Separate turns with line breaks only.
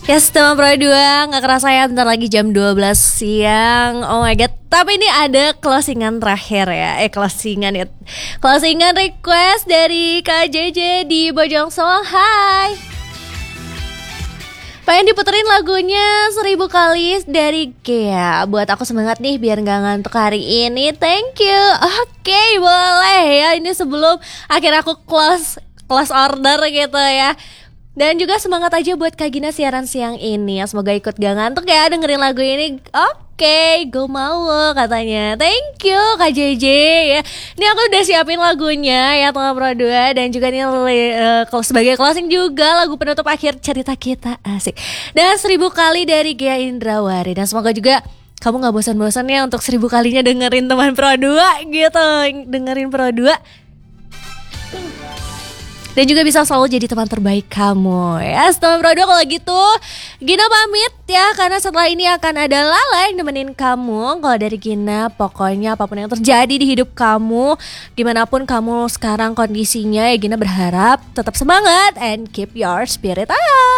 Yes, teman Pro 2, gak kerasa ya bentar lagi jam 12 siang. Oh my god. Tapi ini ada closingan terakhir ya. Closingan request dari Kak JJ di Bojong Soang. Hai. Pengen diputerin lagunya 1000 kali dari Gea. Buat aku semangat nih biar gak ngantuk hari ini. Thank you. Oke, boleh ya. Ini sebelum akhirnya aku close order gitu ya. Dan juga semangat aja buat Kak Gina siaran siang ini ya. Semoga ikut gak ngantuk ya dengerin lagu ini. Oke, gue mau katanya. Thank you Kak JJ ya. Ini aku udah siapin lagunya ya teman Pro 2. Dan juga ini sebagai closing juga lagu penutup akhir cerita kita. Asik. Dan 1000 kali dari Gea Indrawari. Dan semoga juga kamu gak bosan-bosan ya untuk 1000 kalinya dengerin teman Pro 2 gitu. Dengerin Pro 2. Dan juga bisa selalu jadi teman terbaik kamu ya. Teman Pro 2 kalau gitu Gina pamit ya. Karena setelah ini akan ada Lala yang nemenin kamu. Kalau dari Gina pokoknya apapun yang terjadi di hidup kamu, gimana pun kamu sekarang kondisinya ya, Gina berharap tetap semangat and keep your spirit up.